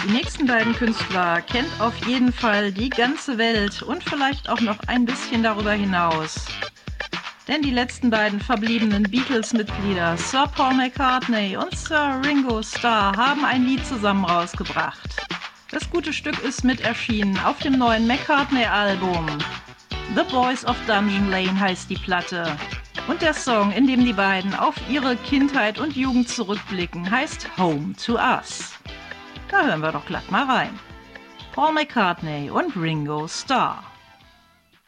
Die nächsten beiden Künstler kennt auf jeden Fall die ganze Welt und vielleicht auch noch ein bisschen darüber hinaus. Denn die letzten beiden verbliebenen Beatles-Mitglieder, Sir Paul McCartney und Sir Ringo Starr, haben ein Lied zusammen rausgebracht. Das gute Stück ist mit erschienen auf dem neuen McCartney-Album. The Boys of Dungeon Lane heißt die Platte. Und der Song, in dem die beiden auf ihre Kindheit und Jugend zurückblicken, heißt Home to Us. Da hören wir doch glatt mal rein. Paul McCartney und Ringo Starr.